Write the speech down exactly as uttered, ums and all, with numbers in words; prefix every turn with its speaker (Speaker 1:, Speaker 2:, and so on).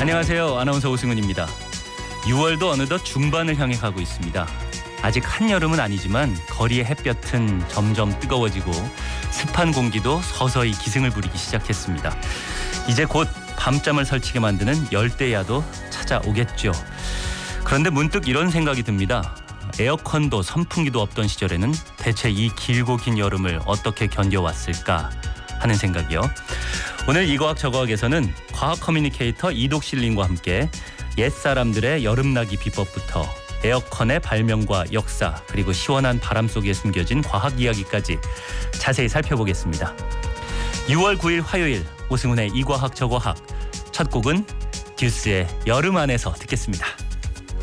Speaker 1: 안녕하세요. 아나운서 오승훈입니다. 유월도 어느덧 중반을 향해 가고 있습니다. 아직 한여름은 아니지만 거리의 햇볕은 점점 뜨거워지고 습한 공기도 서서히 기승을 부리기 시작했습니다. 이제 곧 밤잠을 설치게 만드는 열대야도 찾아오겠죠. 그런데 문득 이런 생각이 듭니다. 에어컨도 선풍기도 없던 시절에는 대체 이 길고 긴 여름을 어떻게 견뎌왔을까 하는 생각이요. 오늘 이과학 저과학에서는 과학 커뮤니케이터 이독실님과 함께 옛사람들의 여름나기 비법부터 에어컨의 발명과 역사, 그리고 시원한 바람 속에 숨겨진 과학 이야기까지 자세히 살펴보겠습니다. 유월 구일 화요일 오승훈의 이과학 저과학, 첫 곡은 듀스의 여름 안에서 듣겠습니다.